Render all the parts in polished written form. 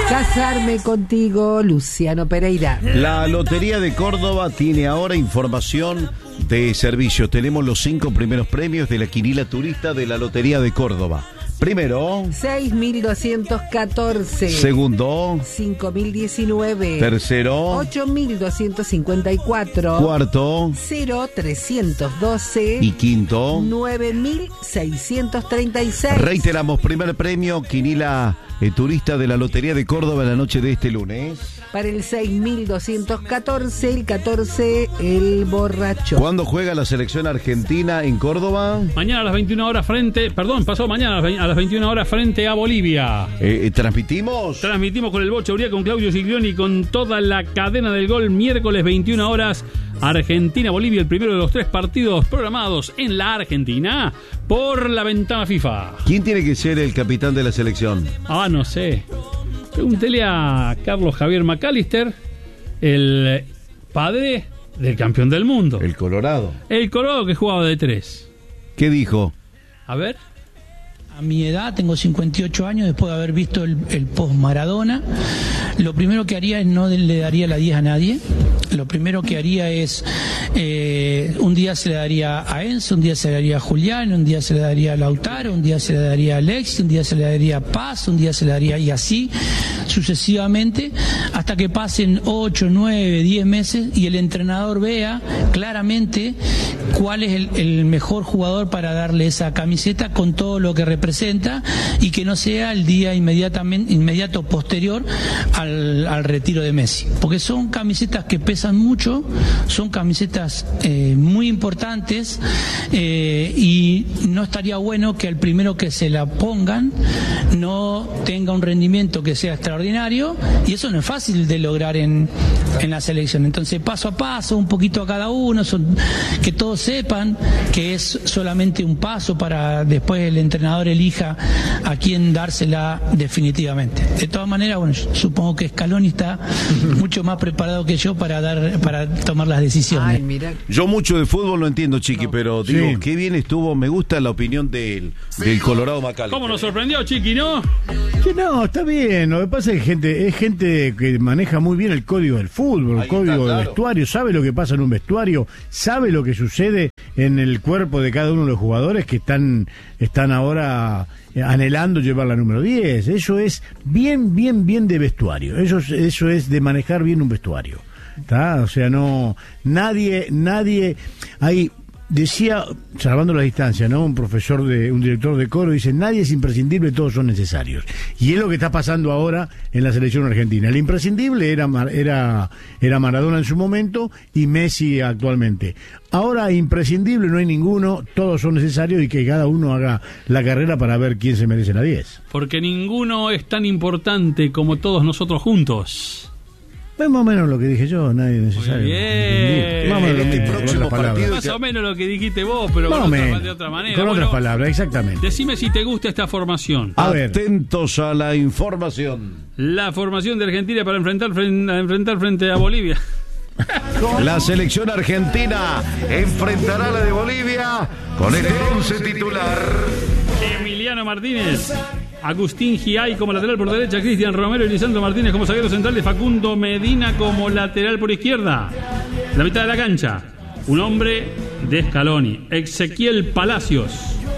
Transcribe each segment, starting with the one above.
Casarme contigo, Luciano Pereira. La Lotería de Córdoba tiene ahora información de servicio. Tenemos los 5 primeros premios de la quiniela turista de la Lotería de Córdoba. Primero, 6.214. segundo, 5.019. tercero, 8.254. cuarto 0.312. y quinto. 9.636. Reiteramos, primer premio, quiniela turista de la Lotería de Córdoba en la noche de este lunes. Para el 6.214, el 14, el borracho. ¿Cuándo juega la selección argentina en Córdoba? Mañana a las 21 horas pasó mañana a las 21 horas frente a Bolivia. ¿Transmitimos? Transmitimos con el Bocha Uría, con Claudio Ciglioni, con toda la cadena del gol, miércoles 21 horas, Argentina-Bolivia, el primero de los 3 partidos programados en la Argentina por la ventana FIFA. ¿Quién tiene que ser el capitán de la selección? No sé. Pregúntele a Carlos Javier McAllister, el padre del campeón del mundo. El Colorado. El Colorado que jugaba de 3. ¿Qué dijo? A ver. A mi edad, tengo 58 años, después de haber visto el post-Maradona, lo primero que haría es no le daría la 10 a nadie. Lo primero que haría es, un día se le daría a Enzo, un día se le daría a Julián, un día se le daría a Lautaro, un día se le daría a Alexis, un día se le daría a Paz, un día se le daría, y así sucesivamente, hasta que pasen 8, 9, 10 meses y el entrenador vea claramente cuál es el mejor jugador para darle esa camiseta con todo lo que representa, y que no sea el día inmediato posterior al retiro de Messi, porque son camisetas que pesan mucho, son camisetas muy importantes, y no estaría bueno que al primero que se la pongan no tenga un rendimiento que sea extraordinario, y eso no es fácil de lograr en la selección. Entonces, paso a paso, un poquito a cada uno, que todos sepan que es solamente un paso para después el entrenador elija a quién dársela definitivamente. De todas maneras, bueno, supongo que Scaloni está mucho más preparado que yo para tomar las decisiones. Ay, mira. Yo mucho de fútbol no entiendo, Chiqui, pero digo, Sí. qué bien estuvo, me gusta la opinión del Colorado McAllister. ¿Cómo nos sorprendió, Chiqui, no? Sí, no, está bien. Lo que pasa es que es gente que maneja muy bien el código del fútbol, Ahí el código está, del claro. vestuario, sabe lo que pasa en un vestuario, sabe lo que sucede en el cuerpo de cada uno de los jugadores que están ahora anhelando llevar la número 10. Eso es bien de vestuario. Eso es de manejar bien un vestuario. ¿Tá? O sea, no, nadie hay. Decía, salvando la distancia, ¿no? Un director de coro dice, nadie es imprescindible, todos son necesarios. Y es lo que está pasando ahora en la selección argentina. El imprescindible era Maradona en su momento y Messi actualmente. Ahora imprescindible no hay ninguno, todos son necesarios, y que cada uno haga la carrera para ver quién se merece la 10. Porque ninguno es tan importante como todos nosotros juntos. Es más o menos lo que dije yo, nadie es necesario. Muy bien. Más o menos lo Este mismo, con próximo otras palabras. partido- Más o menos lo que dijiste vos, pero Más o con menos, de otra manera. con Bueno, otras palabras, exactamente. decime si te gusta esta formación. A ver. Atentos a la información. La formación de Argentina para enfrentar frente a Bolivia. La selección argentina enfrentará a la de Bolivia con el 11 titular. Emiliano Martínez, Agustín Giay como lateral por derecha, Cristian Romero y Lisandro Martínez como zaguero central, de Facundo Medina como lateral por izquierda. La mitad de la cancha, un hombre de Scaloni, Ezequiel Palacios,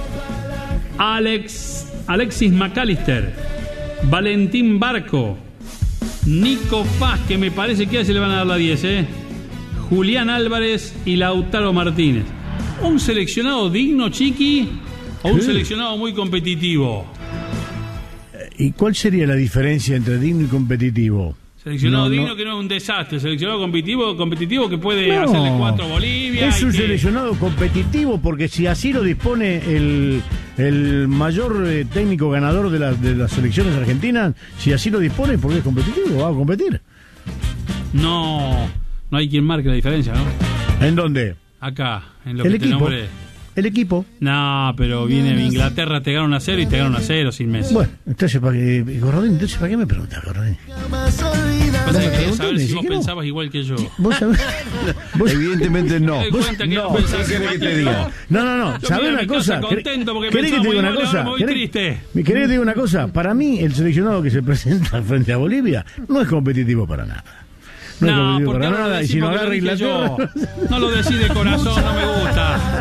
Alexis McAllister, Valentín Barco, Nico Paz, que me parece que a ese le van a dar la 10, Julián Álvarez y Lautaro Martínez. ¿Un seleccionado digno, Chiqui? ¿O un Sí. seleccionado muy competitivo? ¿Y cuál sería la diferencia entre digno y competitivo? Seleccionado No, digno no. que no es un desastre. Seleccionado competitivo que puede No. hacerle 4 a Bolivia. Es y un que- seleccionado competitivo, porque si así lo dispone el mayor técnico ganador de las selecciones argentinas, si así lo dispone, porque es competitivo, va a competir. No hay quien marque la diferencia, ¿no? ¿En dónde? Acá, en lo El que te equipo. nombré. El equipo. No, pero viene Inglaterra, te gana 1-0 y te gana 1-0 sin Messi. Bueno, entonces, ¿para qué me preguntas, Gordín? pasa que quería preguntó, saber me si decís vos que no. pensabas igual que yo. ¿Vos sabés? ¿Vos- Evidentemente no. Me doy cuenta que no pensás ¿qué querés igual que que te yo. diga? No. Yo ¿Sabés vine a una mi cosa? casa contento porque ¿Querés que te pensamos diga una igual, cosa? ahora me voy triste. ¿Querés que te diga una cosa? Para mí, el seleccionado que se presenta frente a Bolivia no es competitivo para nada. No es No, competitivo porque para ahora lo nada. Y decís si no porque lo agarra dije Inglaterra. yo. No lo decís de corazón, no me gusta.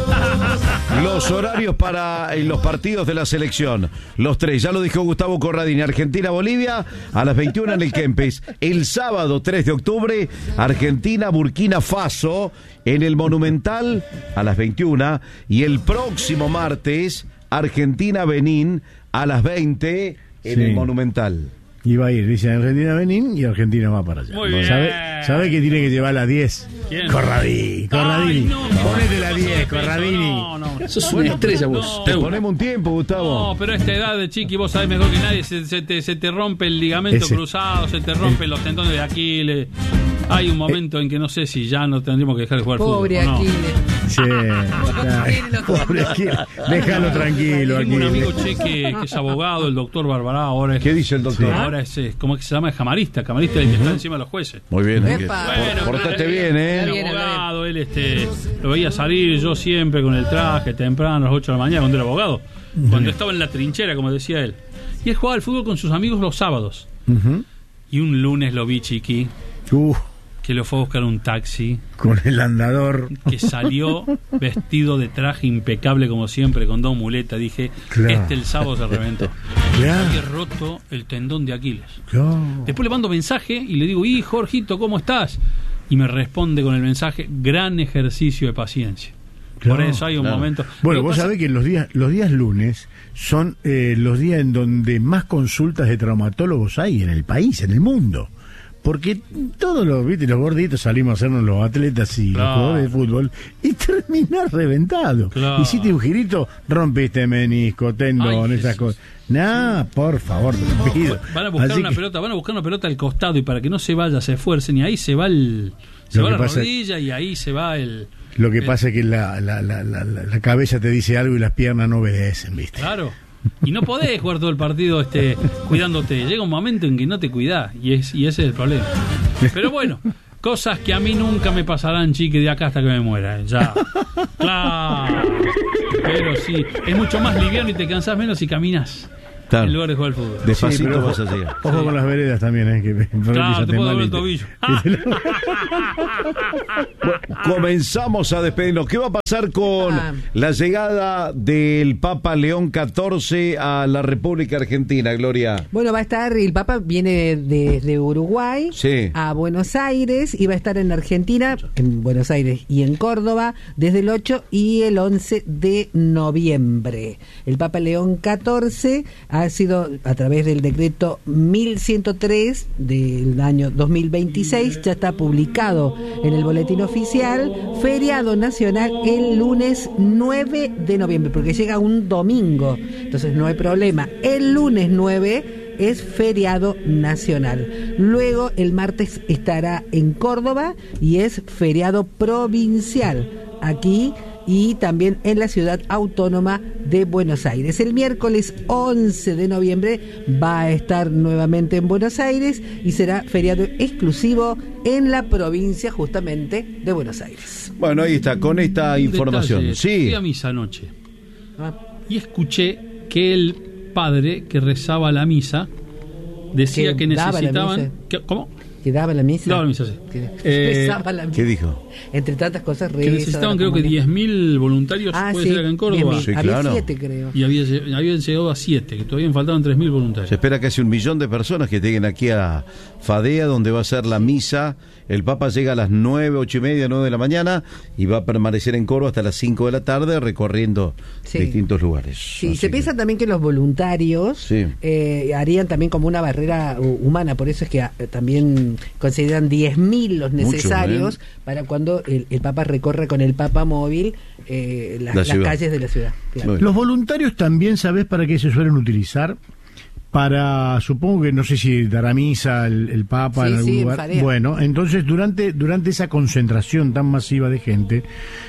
Los horarios para los partidos de la selección. Los 3, ya lo dijo Gustavo Corradini. Argentina-Bolivia a las 21 en el Kempes. El sábado 3 de octubre, Argentina-Burkina Faso en el Monumental a las 21. Y el próximo martes, Argentina-Benín a las 20 en Sí. el Monumental. Y va a ir, dice Argentina-Benín y Argentina va para allá. Muy bien. ¿Sabe que tiene que llevar la 10? ¿Quién? Corradini. Ay, no, Ponete la no 10, se peso, Corradini. No. Sos una estrella vos. No. Te ponemos un tiempo, Gustavo. No, pero a esta edad de chiqui, vos sabés mejor que nadie, se te rompe el ligamento Ese. cruzado, se te rompen los tendones de Aquiles. Hay un momento en que no sé si ya no tendríamos que dejar de jugar Pobre fútbol. ¿O no? Aquiles. Sí, pobre Aquiles. Déjalo tranquilo, Tengo un amigo Aquiles. que es abogado, el doctor Barbará, ahora es... ¿Qué dice el doctor? Ahora es, ¿cómo es que se llama? Es camarista es el que está encima de los jueces. Muy bien, Epa. Aquiles. Portate bien, El Bien, abogado, él lo veía salir yo siempre con el traje temprano a las 8 de la mañana cuando era abogado, cuando estaba en la trinchera, como decía él. Y él jugaba al fútbol con sus amigos los sábados. Ujú. Y un lunes lo vi, chiqui, que lo fue a buscar un taxi, Con el andador. que salió vestido de traje impecable como siempre, con dos muletas. Dije, Claro. el sábado se reventó. Claro. Había roto el tendón de Aquiles. Claro. Después le mando mensaje y le digo, Jorgito, ¿cómo estás? Y me responde con el mensaje, gran ejercicio de paciencia. Claro, Por eso hay un claro. momento. Bueno, Lo que vos pasa- sabés que los días lunes son los días en donde más consultas de traumatólogos hay en el país, en el mundo. Porque todos los gorditos salimos a hacernos los atletas y Claro. los jugadores de fútbol y terminás reventado. Claro. Hiciste un girito, rompiste menisco, tendón, Ay, esas Jesús. cosas. Nah, por favor, te lo pido. Van a buscar Así una que- pelota, van a buscar una pelota al costado y para que no se vaya, se esfuercen y ahí se va se Lo va que la pasa- rodilla y ahí se va el... Lo que pasa es que la cabeza te dice algo y las piernas no obedecen, ¿viste? Claro. Y no podés jugar todo el partido cuidándote. Llega un momento en que no te cuidás y ese es el problema. Pero bueno, cosas que a mí nunca me pasarán, chique, de acá hasta que me muera. Ya. Claro. Pero sí, es mucho más liviano y te cansás menos si caminas Claro. en lugar de jugar al fútbol. Despacito Sí, pero vas a llegar. Ojo con las veredas también, que Claro, te puedo mal doblar y el te- tobillo. Comenzamos a despedirnos. ¿Qué va a pasar con la llegada del Papa León XIV a la República Argentina, Gloria? Bueno, va a estar, el Papa viene desde Uruguay Sí. a Buenos Aires y va a estar en Argentina, en Buenos Aires y en Córdoba, desde el 8 y el 11 de noviembre. El Papa León XIV ha sido, a través del decreto 1103 del año 2026, ya está publicado en el boletín oficial, feriado nacional el lunes 9 de noviembre, porque llega un domingo, entonces no hay problema. El lunes 9 es feriado nacional. Luego el martes estará en Córdoba y es feriado provincial aquí y también en la ciudad autónoma de Buenos Aires. El miércoles 11 de noviembre va a estar nuevamente en Buenos Aires y será feriado exclusivo en la provincia justamente de Buenos Aires. Bueno, ahí está, con esta Un información. detalle, Sí. Fui a misa anoche Ah, y escuché que el padre que rezaba la misa decía ¿Que que daba la necesitaban... misa? ¿Cómo? ¿Que daba la misa? Daba la misa, sí. Que Eh, la misa. ¿Qué dijo? Entre tantas cosas, Que reza, necesitaban creo que comunión. 10.000 voluntarios, puede ser acá en Córdoba. 10.000. Sí, Había claro. 7, creo. Y habían llegado a 7, que todavía faltaban 3.000 voluntarios. Se espera casi 1 millón de personas que lleguen aquí a Fadea, donde va a ser la misa. El Papa llega a las 9, 8 y media, 9 de la mañana y va a permanecer en Córdoba hasta las 5 de la tarde recorriendo Sí. distintos lugares. Sí, Así se que- piensa también que los voluntarios Sí. harían también como una barrera humana, por eso es que también consideran 10.000 los Mucho, necesarios para cuando el Papa recorre con el Papa móvil La las ciudad. calles de la ciudad. Claro. Muy bien. Los voluntarios también, ¿sabés para qué se suelen utilizar? Para, supongo que no sé si dará misa el Papa Sí, en algún sí, en lugar. Fadea. Bueno, entonces durante esa concentración tan masiva de gente,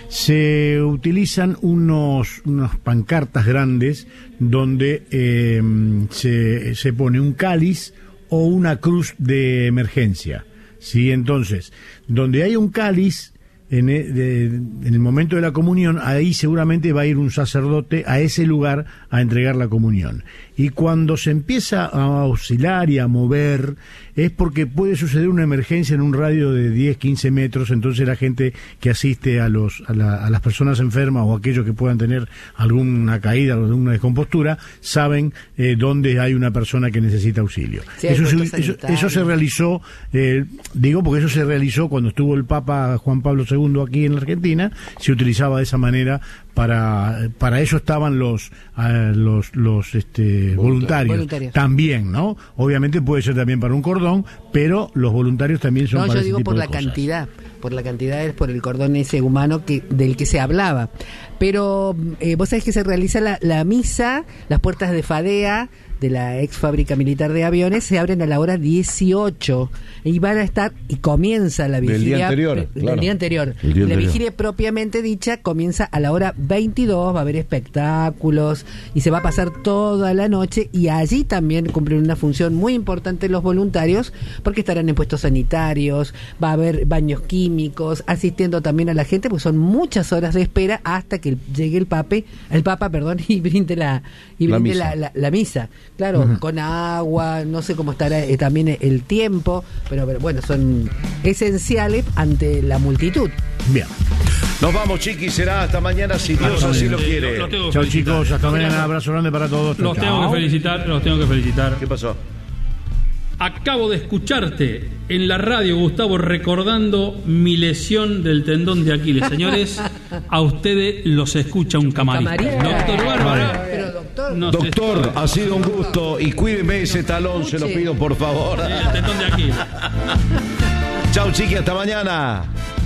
se utilizan unas pancartas grandes donde se pone un cáliz o una cruz de emergencia. ¿Sí? Entonces, donde hay un cáliz, en el momento de la comunión, ahí seguramente va a ir un sacerdote a ese lugar a entregar la comunión. Y cuando se empieza a oscilar y a mover, es porque puede suceder una emergencia en un radio de 10, 15 metros, entonces la gente que asiste a las personas enfermas o aquellos que puedan tener alguna caída o alguna descompostura, saben dónde hay una persona que necesita auxilio. Sí, eso se realizó, porque eso se realizó cuando estuvo el Papa Juan Pablo II aquí en la Argentina, se utilizaba de esa manera. Para eso estaban los voluntarios también, ¿no? Obviamente puede ser también para un cordón, pero los voluntarios también son para ese tipo de cosas. No, yo digo por la cantidad es por el cordón ese humano del que se hablaba. Pero vos sabés que se realiza la misa, las puertas de Fadea, de la ex fábrica militar de aviones, se abren a la hora 18 y van a estar, y comienza la vigilia del día anterior. La vigilia propiamente dicha comienza a la hora 22, va a haber espectáculos y se va a pasar toda la noche, y allí también cumplen una función muy importante los voluntarios, porque estarán en puestos sanitarios, va a haber baños químicos, asistiendo también a la gente, porque son muchas horas de espera hasta que llegue el Papa, y brinde la misa. Claro, con agua, no sé cómo estará también el tiempo, pero bueno, son esenciales ante la multitud. Bien. Nos vamos, chiquis, será hasta mañana si Dios así lo quiere. Chao, chicos, hasta mañana, abrazo grande para todos. Los tengo que felicitar. ¿Qué pasó? Acabo de escucharte en la radio, Gustavo, recordando mi lesión del tendón de Aquiles. Señores, a ustedes los escucha un camarista. Doctor Bárbara. Pero doctor, ha sido un gusto y cuídeme ese talón, se lo pido por favor. Sí, el tendón de Aquiles. Chau, chiqui, hasta mañana.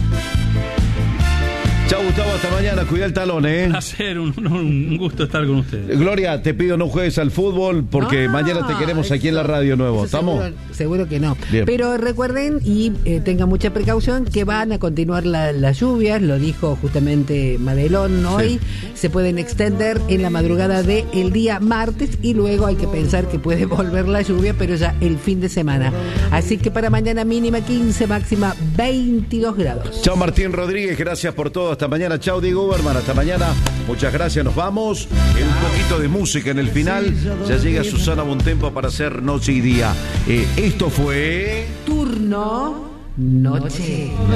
Chau, Gustavo, hasta mañana. Cuida el talón, Un placer, un gusto estar con ustedes. Gloria, te pido no juegues al fútbol porque mañana te queremos aquí en la radio nuevo. ¿Estamos? Seguro que no. Bien. Pero recuerden y tengan mucha precaución que van a continuar las lluvias, lo dijo justamente Madelón hoy. Sí. Se pueden extender en la madrugada del día martes y luego hay que pensar que puede volver la lluvia, pero ya el fin de semana. Así que para mañana mínima 15, máxima 22 grados. Chao, Martín Rodríguez, gracias por todo. Hasta mañana. Chao, Diego Uberman. Hasta mañana. Muchas gracias. Nos vamos. Un poquito de música en el final. Ya llega Susana Bontempo para hacer Noche y Día. Esto fue... Turno Noche.